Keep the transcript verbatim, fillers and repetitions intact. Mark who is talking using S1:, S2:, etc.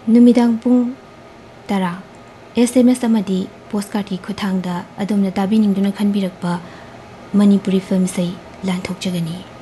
S1: नुमिदांग पुंग तरा S M S अमदी postcard की खुथांगदा अदोमना ताबिनिंगदुना खनबिरकपा Manipuri film से लांथोकजगनी।